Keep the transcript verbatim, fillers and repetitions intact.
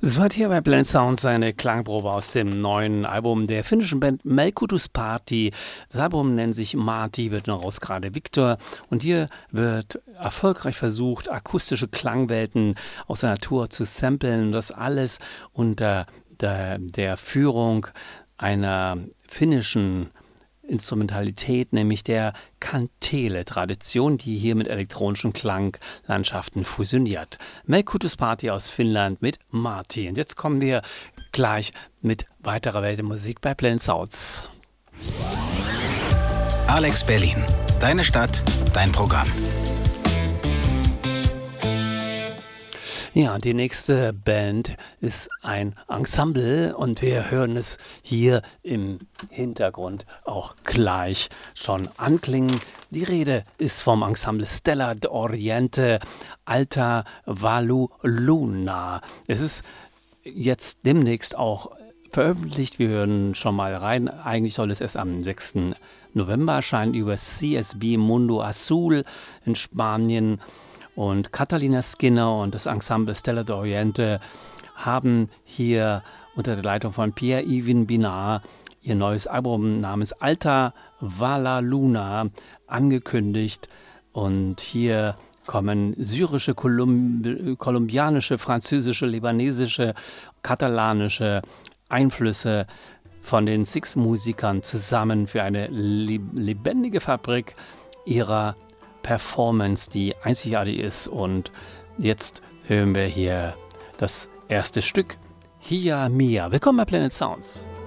Es war hier bei Blend Sounds eine Klangprobe aus dem neuen Album der finnischen Band Melkutus Party. Das Album nennt sich Marty, wird noch aus gerade Victor. Und hier wird erfolgreich versucht, akustische Klangwelten aus der Natur zu samplen. Das alles unter der, der Führung einer finnischen Instrumentalität, nämlich der Kantele-Tradition, die hier mit elektronischen Klanglandschaften fusioniert. Melkutus Party aus Finnland mit Marty. Und jetzt kommen wir gleich mit weiterer Weltmusik bei Blend Sounds. Alex Berlin. Deine Stadt, dein Programm. Ja, die nächste Band ist ein Ensemble und wir hören es hier im Hintergrund auch gleich schon anklingen. Die Rede ist vom Ensemble Stella d'Oriente Alta Valu Luna. Es ist jetzt demnächst auch veröffentlicht. Wir hören schon mal rein. Eigentlich soll es erst am sechsten November erscheinen über C S B Mundo Azul in Spanien. Und Catalina Skinner und das Ensemble Stella d'Oriente haben hier unter der Leitung von Pierre-Yves Binard ihr neues Album namens Alta Vala Luna angekündigt. Und hier kommen syrische, Kolumb- kolumbianische, französische, libanesische, katalanische Einflüsse von den Six-Musikern zusammen für eine lebendige Fabrik ihrer Performance, die einzigartig ist. Und jetzt hören wir hier das erste Stück, Hiya Mia. Willkommen bei Planet Sounds.